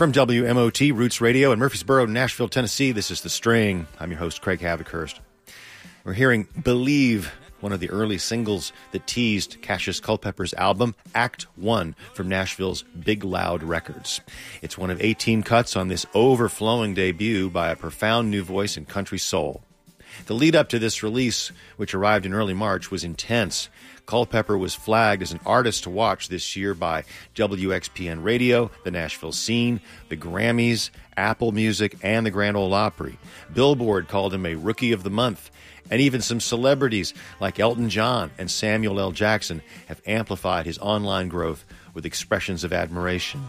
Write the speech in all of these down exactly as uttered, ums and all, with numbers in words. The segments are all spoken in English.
From W M O T Roots Radio in Murfreesboro, Nashville, Tennessee, this is The String. I'm your host, Craig Havikhurst. We're hearing Believe, one of the early singles that teased Cassius Culpepper's album, Act One, from Nashville's Big Loud Records. It's one of eighteen cuts on this overflowing debut by a profound new voice in country soul. The lead up to this release, which arrived in early March, was intense. Culpepper was flagged as an artist to watch this year by W X P N Radio, the Nashville Scene, the Grammys, Apple Music, and the Grand Ole Opry. Billboard called him a Rookie of the Month, and even some celebrities like Elton John and Samuel L. Jackson have amplified his online growth with expressions of admiration.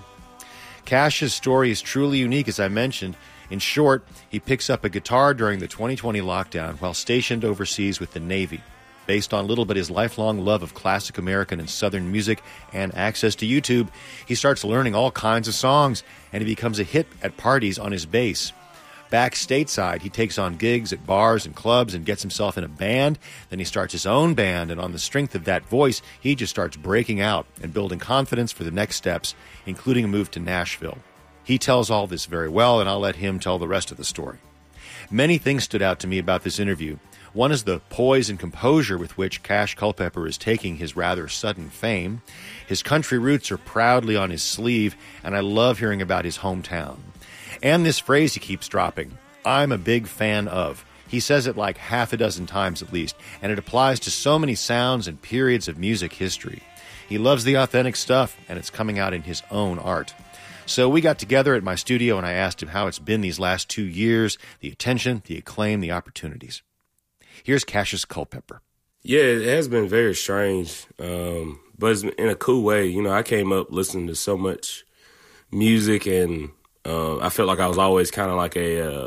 Cash's story is truly unique, as I mentioned. In short, he picks up a guitar during the twenty twenty lockdown while stationed overseas with the Navy. Based on little but his lifelong love of classic American and Southern music and access to YouTube, he starts learning all kinds of songs, and he becomes a hit at parties on his bass. Back stateside, he takes on gigs at bars and clubs and gets himself in a band. Then he starts his own band, and on the strength of that voice, he just starts breaking out and building confidence for the next steps, including a move to Nashville. He tells all this very well, and I'll let him tell the rest of the story. Many things stood out to me about this interview. One is the poise and composure with which Cash Culpepper is taking his rather sudden fame. His country roots are proudly on his sleeve, and I love hearing about his hometown. And this phrase he keeps dropping, I'm a big fan of. He says it like half a dozen times at least, and it applies to so many sounds and periods of music history. He loves the authentic stuff, and it's coming out in his own art. So we got together at my studio, and I asked him how it's been these last two years, the attention, the acclaim, the opportunities. Here's Cassius Culpepper. Yeah, it has been very strange, um, but it's in a cool way. You know, I came up listening to so much music, and uh, I felt like I was always kind of like a, uh,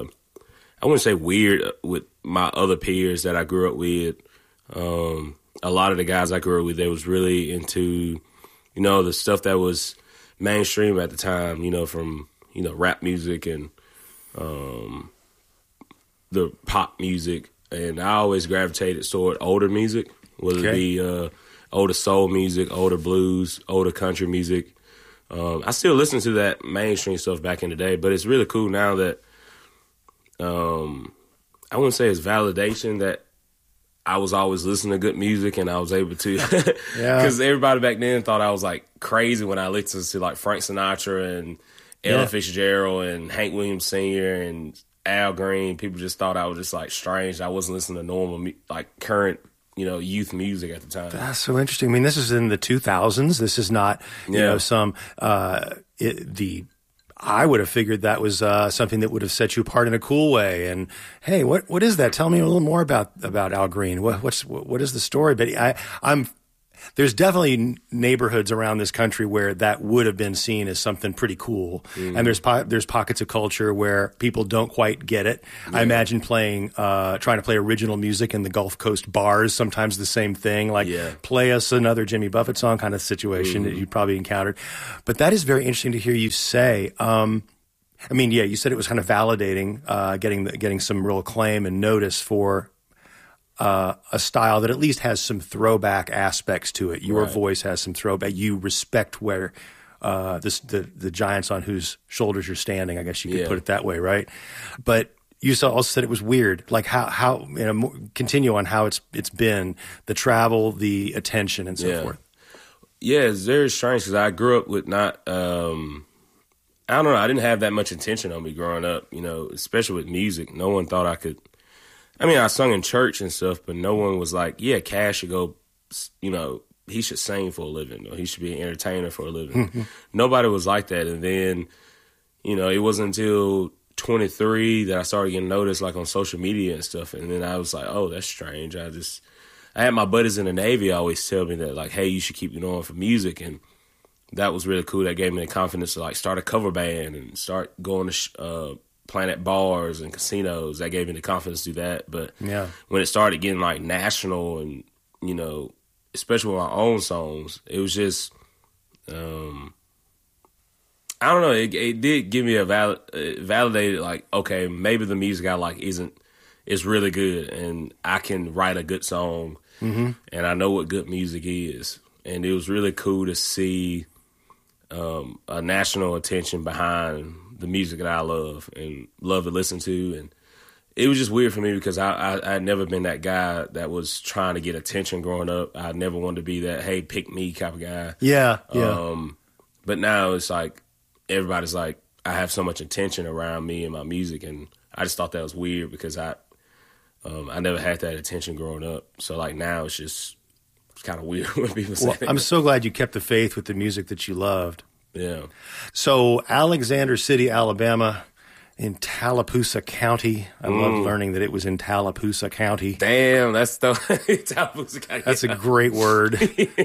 I wouldn't say weird with my other peers that I grew up with. Um, a lot of the guys I grew up with, they was really into, you know, the stuff that was mainstream at the time, you know, from, you know, rap music and um, the pop music. And I always gravitated toward older music, whether okay. it be uh, older soul music, older blues, older country music. Um, I still listen to that mainstream stuff back in the day, but it's really cool now that um, I wouldn't say it's validation that I was always listening to good music and I was able to, because yeah. everybody back then thought I was like crazy when I listened to like Frank Sinatra and Ella yeah. Fitzgerald and Hank Williams Senior and Al Green. People just thought I was just like strange. I wasn't listening to normal, like current, you know, youth music at the time. That's so interesting. I mean, this is in the two thousands. This is not, you yeah. know, some, uh, it, the, I would have figured that was uh, something that would have set you apart in a cool way. And hey, what what is that? Tell me a little more about about Al Green. What what's what, what is the story? But I I'm. There's definitely neighborhoods around this country where that would have been seen as something pretty cool. Mm-hmm. And there's po- there's pockets of culture where people don't quite get it. Yeah. I imagine playing, uh, trying to play original music in the Gulf Coast bars, sometimes the same thing, like yeah. play us another Jimmy Buffett song kind of situation mm-hmm. that you probably encountered. But that is very interesting to hear you say. Um, I mean, yeah, you said it was kind of validating, uh, getting the, getting some real acclaim and notice for Uh, a style that at least has some throwback aspects to it. Your right. voice has some throwback. You respect where uh, this, the the giants on whose shoulders you're standing. I guess you could yeah. put it that way, right? But you also said it was weird. Like how how you know continue on how it's it's been, the travel, the attention, and so yeah. forth. Yeah, it's very strange because I grew up with not. Um, I don't know. I didn't have that much attention on me growing up. You know, especially with music. No one thought I could. I mean, I sung in church and stuff, but no one was like, yeah, Cash should go, you know, he should sing for a living or he should be an entertainer for a living. Nobody was like that. And then, you know, it wasn't until twenty-three that I started getting noticed, like, on social media and stuff. And then I was like, oh, that's strange. I just, I had my buddies in the Navy always tell me that, like, hey, you should keep going for music. And that was really cool. That gave me the confidence to, like, start a cover band and start going to, uh, playing at bars and casinos. That gave me the confidence to do that. But yeah. when it started getting like national and, you know, especially with my own songs, it was just, um, I don't know. It, it did give me a valid, it validated like, okay, maybe the music I like isn't, is really good and I can write a good song mm-hmm. and I know what good music is. And it was really cool to see, um, a national attention behind the music that I love and love to listen to. And it was just weird for me because I, I, I had never been that guy that was trying to get attention growing up. I never wanted to be that, hey, pick me type of guy. Yeah, yeah. Um, but now it's like everybody's like, I have so much attention around me and my music, and I just thought that was weird because I um, I never had that attention growing up. So like now it's just it's kind of weird when people say Well, that. I'm so glad you kept the faith with the music that you loved. Yeah. So Alexander City, Alabama, in Tallapoosa County. I mm. loved learning that it was in Tallapoosa County. Damn, that's the Tallapoosa County. That's a great word.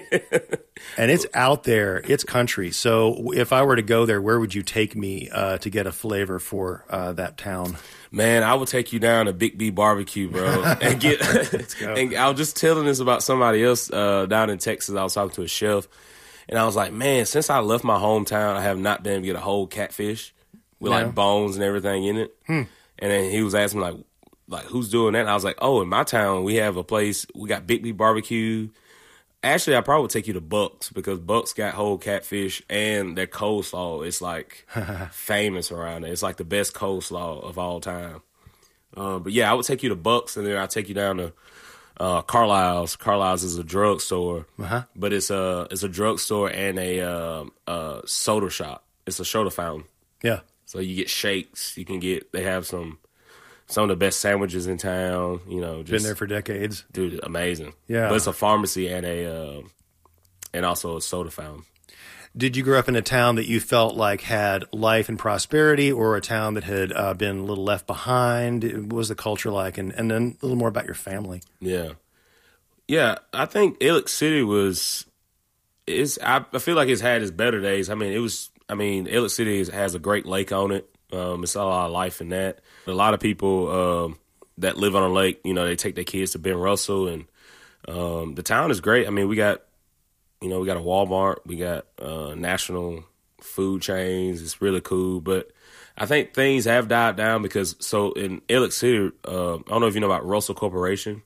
And it's out there. It's country. So if I were to go there, where would you take me uh, to get a flavor for uh, that town? Man, I would take you down to Big B Barbecue, bro, and get. Let's go. And I was just telling this about somebody else uh, down in Texas. I was talking to a chef, and I was like, man, since I left my hometown, I have not been able to get a whole catfish with yeah. like bones and everything in it. Hmm. And then he was asking me like, like who's doing that? And I was like, oh, in my town we have a place. We got Big B Barbecue. Actually, I probably would take you to Bucks because Bucks got whole catfish and their coleslaw is like famous around there. It's like the best coleslaw of all time. Uh, but yeah, I would take you to Bucks, and then I'd take you down to uh, Carlisle's. Carlisle's is a drugstore, uh-huh. but it's a it's a drugstore and a uh, uh, soda shop. It's a soda fountain. Yeah. So you get shakes. You can get. They have some. Some of the best sandwiches in town, you know. Just, been there for decades. Dude, amazing. Yeah. But it's a pharmacy and a uh, and also a soda fountain. Did you grow up in a town that you felt like had life and prosperity, or a town that had uh, been a little left behind? What was the culture like? And, and then a little more about your family. Yeah. Yeah, I think Ellick City was, it's, I, I feel like it's had its better days. I mean, it was, I mean, Ellick City is, has a great lake on it. Um, it's a lot of life in that. A lot of people um, that live on a lake, you know, they take their kids to Ben Russell, and um, the town is great. I mean, we got, you know, we got a Walmart, we got uh, national food chains. It's really cool, but I think things have died down because so in Ellick City, uh, I don't know if you know about Russell Corporation.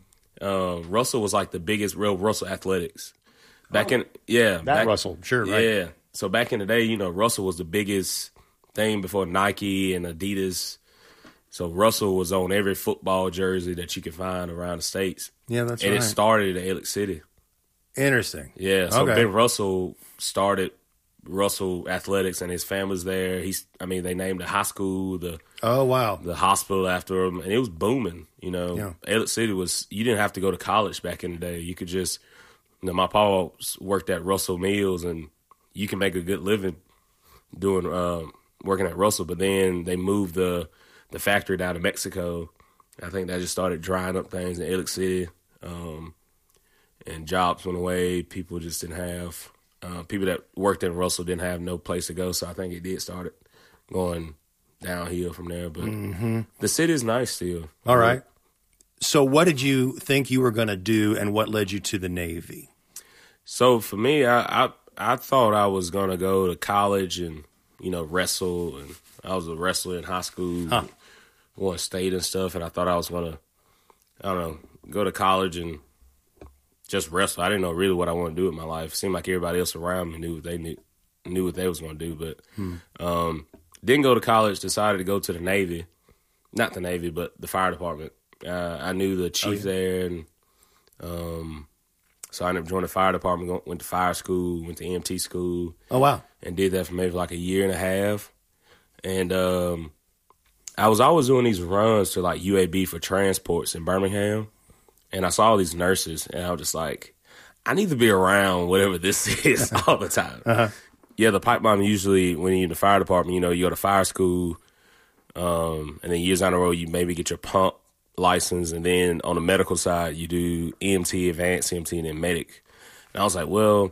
Uh, Russell was like the biggest real Russell Athletics back oh, in yeah that back, Russell sure right. yeah. So back in the day, you know, Russell was the biggest thing before Nike and Adidas. So Russell was on every football jersey that you could find around the States. Yeah, that's and right. And it started at Ellick City. Interesting. Yeah, so okay. Ben Russell started Russell Athletics, and his family's there. He's, I mean, they named the high school, the oh wow, the hospital after him, and it was booming. You know, yeah. Ellick City was. You didn't have to go to college back in the day. You could just, you know, my pa worked at Russell Mills, and you can make a good living doing. Um, working at Russell, but then they moved the the factory down to Mexico. I think that just started drying up things in Ellick City, um, and jobs went away. People just didn't have uh, people that worked in Russell didn't have no place to go. So I think it did start going downhill from there. But mm-hmm. the city is nice still. All right. So what did you think you were going to do, and what led you to the Navy? So for me, I I, I thought I was going to go to college and, you know, wrestle, and I was a wrestler in high school, huh. won state and stuff, and I thought I was gonna, I don't know, go to college and just wrestle. I didn't know really what I wanted to do with my life. It seemed like everybody else around me knew what they knew, knew what they was gonna do, but hmm. um, didn't go to college. Decided to go to the Navy, not the Navy, but the fire department. Uh, I knew the chief oh, yeah. there, and um, so I ended up joining the fire department. Went to fire school, went to E M T school. Oh wow! And did that for maybe like a year and a half. And um, I was always doing these runs to like U A B for transports in Birmingham. And I saw all these nurses, and I was just like, I need to be around whatever this is all the time. Uh-huh. Yeah, the pipe bomb usually, when you're in the fire department, you know, you go to fire school, um, and then years down the road, you maybe get your pump license. And then on the medical side, you do E M T, advanced E M T, and then medic. And I was like, well,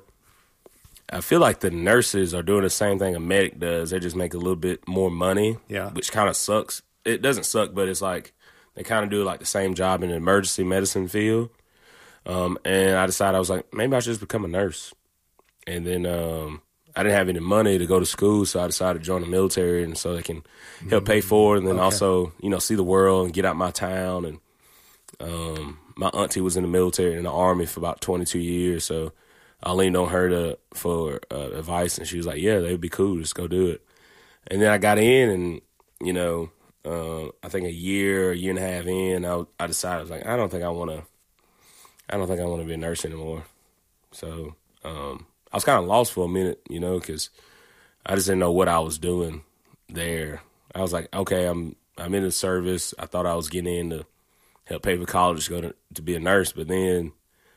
I feel like the nurses are doing the same thing a medic does. They just make a little bit more money, yeah. which kind of sucks. It doesn't suck, but it's like they kind of do like the same job in the emergency medicine field. Um, and I decided I was like, maybe I should just become a nurse. And then um, I didn't have any money to go to school, so I decided to join the military, and so they can help pay for it, and then okay. also, you know, see the world and get out my town. And um, my auntie was in the military in the Army for about twenty-two years, so I leaned on her to for uh, advice, and she was like, "Yeah, they'd be cool. Just go do it." And then I got in, and you know, uh, I think a year, a year and a half in, I, I decided I was like, I don't think I want to. I don't think I want to be a nurse anymore. So um, I was kind of lost for a minute, you know, because I just didn't know what I was doing there. I was like, okay, I'm I'm in the service. I thought I was getting in to help pay for college to go to, to be a nurse, but then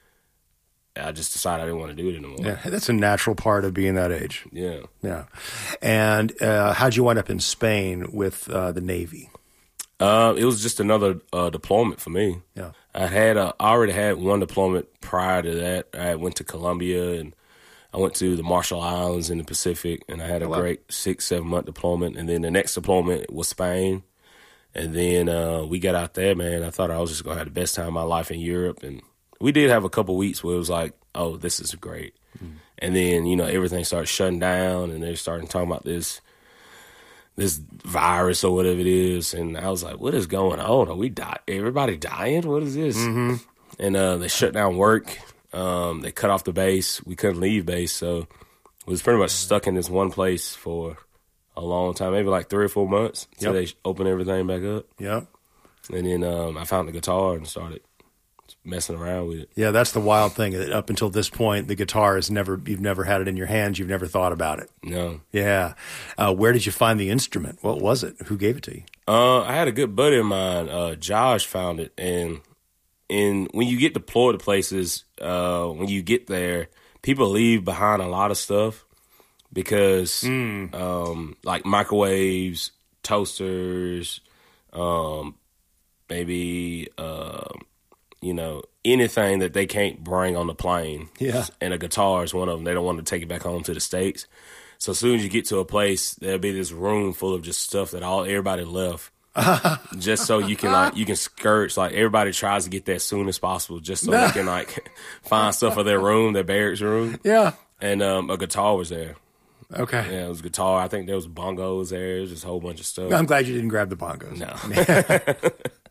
I just decided I didn't want to do it anymore. Yeah, that's a natural part of being that age. Yeah. Yeah. And uh, how'd you wind up in Spain with uh, the Navy? Uh, it was just another uh, deployment for me. Yeah. I had a, I already had one deployment prior to that. I went to Colombia, and I went to the Marshall Islands in the Pacific, and I had a Oh, wow. great six, seven month deployment. And then the next deployment was Spain. And then uh, we got out there, man. I thought I was just going to have the best time of my life in Europe. And we did have a couple weeks where it was like, oh, this is great. Mm. And then, you know, everything started shutting down, and they're starting talking about this this virus or whatever it is. And I was like, what is going on? Are we die? Everybody dying? What is this? Mm-hmm. And uh, they shut down work. Um, they cut off the base. We couldn't leave base. So we was pretty much stuck in this one place for a long time, maybe like three or four months until Yep. they opened everything back up. Yep. And then um, I found the guitar and started messing around with it. Yeah, that's the wild thing. That up until this point, the guitar is never, you've never had it in your hands. You've never thought about it. No. Yeah. Uh, where did you find the instrument? What was it? Who gave it to you? Uh, I had a good buddy of mine, uh, Josh, found it. And and when you get deployed to places, uh, when you get there, people leave behind a lot of stuff because, mm. um, like microwaves, toasters, um, maybe, uh, you know, anything that they can't bring on the plane. Yeah. And a guitar is one of them. They don't want to take it back home to the States. So as soon as you get to a place, there'll be this room full of just stuff that all everybody left. Just so you can like you can scourge, like everybody tries to get there as soon as possible, just so they can like find stuff for their room, their barracks room. Yeah. And um, a guitar was there. Okay. Yeah, it was a guitar. I think there was bongos there. It was just a whole bunch of stuff. I'm glad you didn't grab the bongos. No.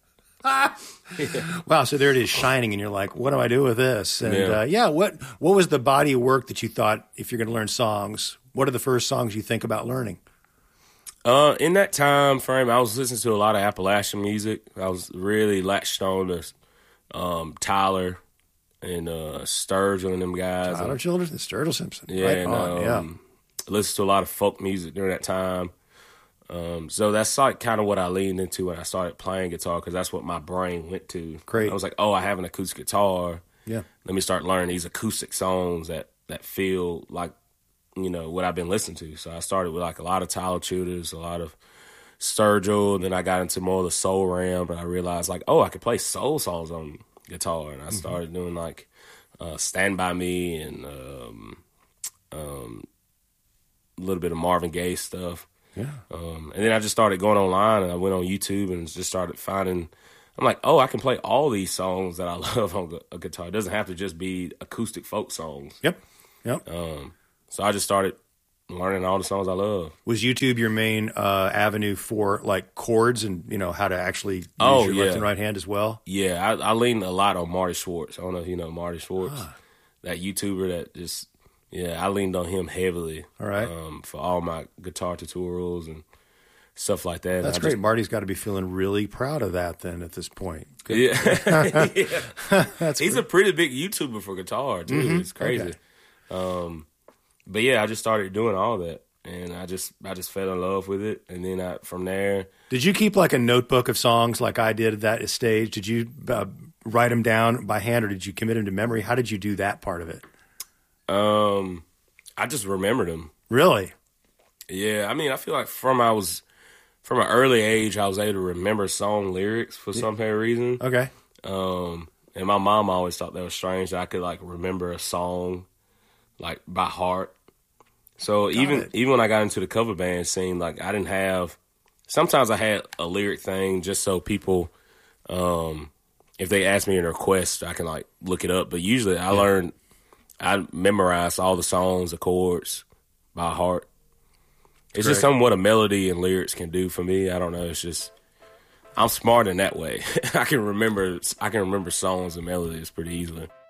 Yeah. Wow, so there it is shining, and you're like, what do I do with this? And Yeah. Uh, yeah, what what was the body of work that you thought, if you're going to learn songs, what are the first songs you think about learning? Uh, in that time frame, I was listening to a lot of Appalachian music. I was really latched on to um, Tyler and uh, Sturgill and them guys. Tyler and, Childers and Sturgill Simpson. Yeah, Right and, on, um, yeah. listened to a lot of folk music during that time. Um, so that's like kind of what I leaned into when I started playing guitar, because that's what my brain went to. Great. I was like, oh, I have an acoustic guitar. Yeah. Let me start learning these acoustic songs that, that feel like, you know, what I've been listening to. So I started with like a lot of Tyler Childers, a lot of Sturgill. Then I got into more of the soul realm, but I realized like, oh, I could play soul songs on guitar. And I started mm-hmm. doing like uh, Stand By Me and um, um, a little bit of Marvin Gaye stuff. Yeah. Um, and then I just started going online, and I went on YouTube and just started finding, I'm like, oh, I can play all these songs that I love on a guitar. It doesn't have to just be acoustic folk songs. Yep. Yep. Um, so I just started learning all the songs I love. Was YouTube your main uh, avenue for like chords and, you know, how to actually use Oh, your yeah. left and right hand as well? Yeah, I, I leaned a lot on Marty Schwartz. I don't know if you know Marty Schwartz, Ah. that YouTuber that just, yeah, I leaned on him heavily. All right. Um, for all my guitar tutorials and stuff like that. That's I great. just- Marty's got to be feeling really proud of that then at this point. Good. Yeah, yeah. That's He's great. a pretty big YouTuber for guitar too. Mhm. It's crazy. Okay. Um, but yeah, I just started doing all that, and I just I just fell in love with it, and then I, from there, Did you keep like a notebook of songs like I did at that stage? Did you uh, write them down by hand, or did you commit them to memory? How did you do that part of it? um, I just remembered them. Really? Yeah, I mean, I feel like from I was from an early age, I was able to remember song lyrics for some kind of reason. Okay. Um, and my mom always thought that was strange that I could like remember a song like by heart. So Got even it. even when I got into the cover band scene, like I didn't have. Sometimes I had a lyric thing just so people, um, if they ask me a request, I can like look it up. But usually I learned, I memorized all the songs, the chords by heart. It's just Great. something what a melody and lyrics can do for me. I don't know. It's just I'm smart in that way. I can remember I can remember songs and melodies pretty easily.